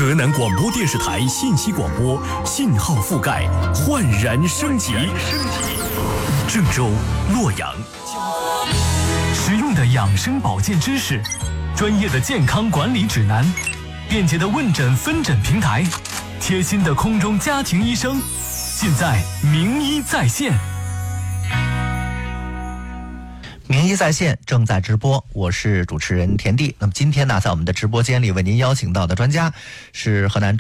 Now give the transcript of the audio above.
河南广播电视台信息广播信号覆盖焕然升级。郑州、洛阳，实用的养生保健知识，专业的健康管理指南，便捷的问诊分诊平台，贴心的空中家庭医生，尽在名医在线。 名医在线正在直播，我是主持人田地。那么今天呢，在我们的直播间里为您邀请到的专家是河南